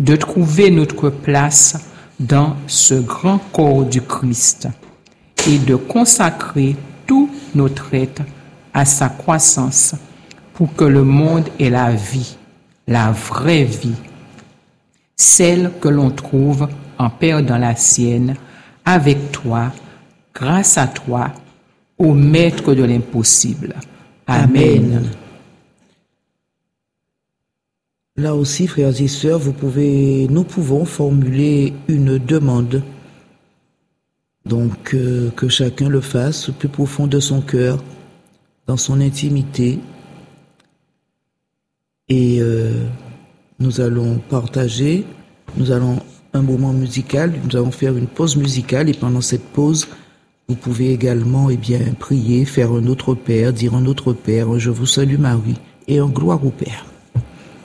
de trouver notre place dans ce grand corps du Christ et de consacrer tous nos traits à sa croissance pour que le monde ait la vie, la vraie vie, celle que l'on trouve en perdant la sienne, avec toi, grâce à toi, au Maître de l'impossible. Amen. Là aussi, frères et sœurs, nous pouvons formuler une demande. Donc, que chacun le fasse au plus profond de son cœur, dans son intimité. Et nous allons partager, nous allons un moment musical, nous allons faire une pause musicale et pendant cette pause, vous pouvez également prier, faire un autre Père, dire un autre Père, je vous salue Marie et en gloire au Père.